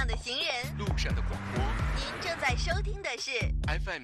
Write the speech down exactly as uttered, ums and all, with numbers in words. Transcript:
上的行人， 路上的广播。 您正在收听的是 F M